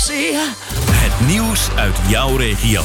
Het nieuws uit jouw regio.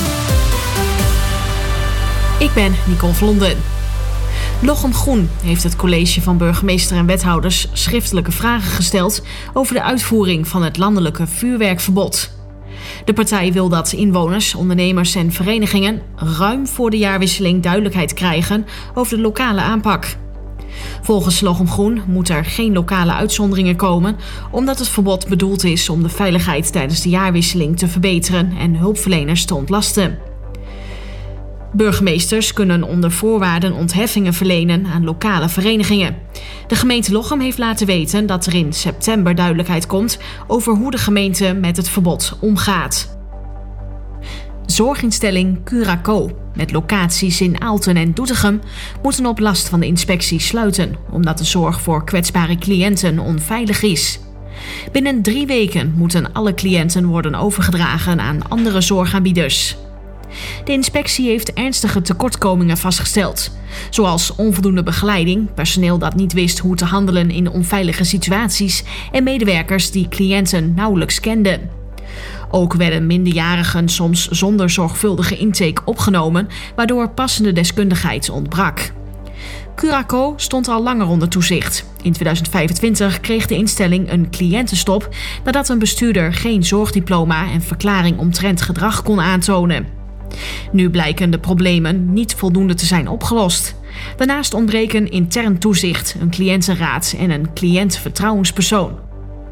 Ik ben Nicole Vlonden. Lochem Groen heeft het college van burgemeester en wethouders schriftelijke vragen gesteld over de uitvoering van het landelijke vuurwerkverbod. De partij wil dat inwoners, ondernemers en verenigingen ruim voor de jaarwisseling duidelijkheid krijgen over de lokale aanpak. Volgens Lochem Groen moet er geen lokale uitzonderingen komen, omdat het verbod bedoeld is om de veiligheid tijdens de jaarwisseling te verbeteren en hulpverleners te ontlasten. Burgemeesters kunnen onder voorwaarden ontheffingen verlenen aan lokale verenigingen. De gemeente Lochem heeft laten weten dat er in september duidelijkheid komt over hoe de gemeente met het verbod omgaat. Zorginstelling Curaco, met locaties in Aalten en Doetinchem, moeten op last van de inspectie sluiten, omdat de zorg voor kwetsbare cliënten onveilig is. Binnen 3 weken moeten alle cliënten worden overgedragen aan andere zorgaanbieders. De inspectie heeft ernstige tekortkomingen vastgesteld, zoals onvoldoende begeleiding, personeel dat niet wist hoe te handelen in onveilige situaties en medewerkers die cliënten nauwelijks kenden. Ook werden minderjarigen soms zonder zorgvuldige intake opgenomen, waardoor passende deskundigheid ontbrak. Curaco stond al langer onder toezicht. In 2025 kreeg de instelling een cliëntenstop nadat een bestuurder geen zorgdiploma en verklaring omtrent gedrag kon aantonen. Nu blijken de problemen niet voldoende te zijn opgelost. Daarnaast ontbreken intern toezicht, een cliëntenraad en een cliëntvertrouwenspersoon.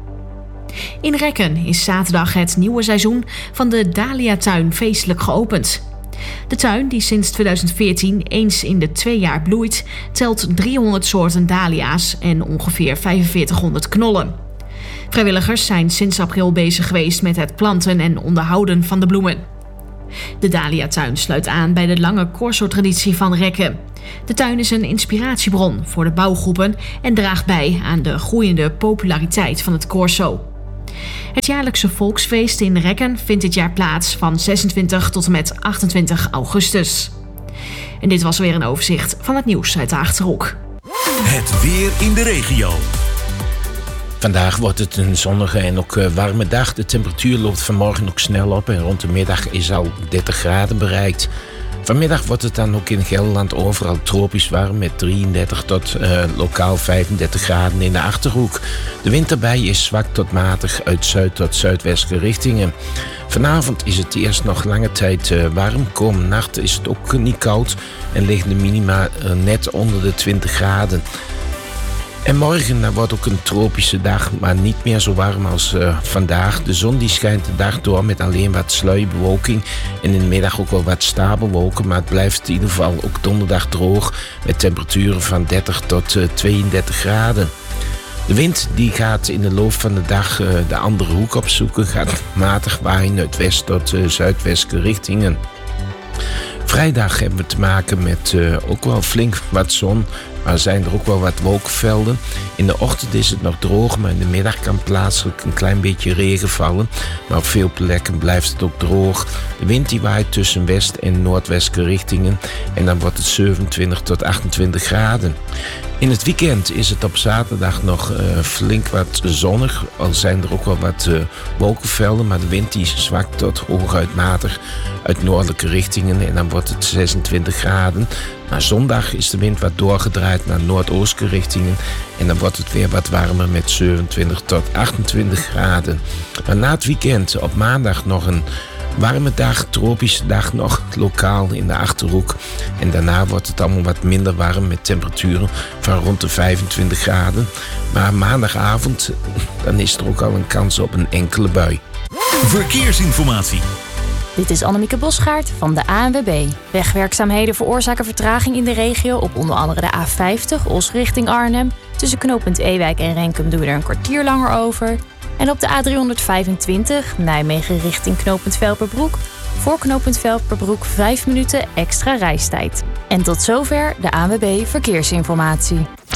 In Rekken is zaterdag het nieuwe seizoen van de Dahlia-tuin feestelijk geopend. De tuin, die sinds 2014 eens in de 2 jaar bloeit, telt 300 soorten dahlia's en ongeveer 4500 knollen. Vrijwilligers zijn sinds april bezig geweest met het planten en onderhouden van de bloemen. De Dahlia-tuin sluit aan bij de lange corso-traditie van Rekken. De tuin is een inspiratiebron voor de bouwgroepen en draagt bij aan de groeiende populariteit van het corso. Het jaarlijkse volksfeest in Rekken vindt dit jaar plaats van 26 tot en met 28 augustus. En dit was weer een overzicht van het nieuws uit de Achterhoek. Het weer in de regio. Vandaag wordt het een zonnige en ook warme dag. De temperatuur loopt vanmorgen ook snel op en rond de middag is al 30 graden bereikt. Vanmiddag wordt het dan ook in Gelderland overal tropisch warm met 33 tot lokaal 35 graden in de Achterhoek. De wind daarbij is zwak tot matig uit zuid tot zuidwestelijke richtingen. Vanavond is het eerst nog lange tijd warm. Komende nacht is het ook niet koud en liggen de minima net onder de 20 graden. En morgen wordt ook een tropische dag, maar niet meer zo warm als vandaag. De zon die schijnt de dag door met alleen wat sluierbewolking en in de middag ook wel wat stapelwolken. Maar het blijft in ieder geval ook donderdag droog met temperaturen van 30 tot 32 graden. De wind die gaat in de loop van de dag de andere hoek opzoeken, gaat matig waaien uit west tot zuidwestelijke richtingen. Vrijdag hebben we te maken met ook wel flink wat zon, maar zijn er ook wel wat wolkenvelden. In de ochtend is het nog droog, maar in de middag kan plaatselijk een klein beetje regen vallen. Maar op veel plekken blijft het ook droog. De wind die waait tussen west- en noordwestelijke richtingen en dan wordt het 27 tot 28 graden. In het weekend is het op zaterdag nog flink wat zonnig. Al zijn er ook wel wat wolkenvelden, maar de wind die is zwak tot hooguit matig uit noordelijke richtingen en dan wordt het 26 graden. Maar zondag is de wind wat doorgedraaid naar noordoostelijke richtingen en dan wordt het weer wat warmer met 27 tot 28 graden. Maar na het weekend op maandag nog een warme dag, tropische dag nog lokaal in de Achterhoek. En daarna wordt het allemaal wat minder warm met temperaturen van rond de 25 graden. Maar maandagavond, dan is er ook al een kans op een enkele bui. Verkeersinformatie. Dit is Annemieke Bosgaard van de ANWB. Wegwerkzaamheden veroorzaken vertraging in de regio op onder andere de A50, Os richting Arnhem. Tussen knooppunt Ewijk en Renkum doen we er een kwartier langer over. En op de A325, Nijmegen richting knooppunt Velperbroek. Voor knooppunt Velperbroek 5 minuten extra reistijd. En tot zover de ANWB Verkeersinformatie.